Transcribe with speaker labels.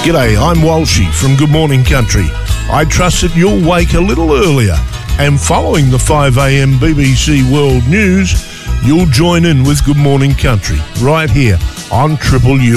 Speaker 1: G'day, I'm Walshy from Good Morning Country. I trust that you'll wake a little earlier, and following the 5 a.m. BBC World News, you'll join in with Good Morning Country right here on Triple U.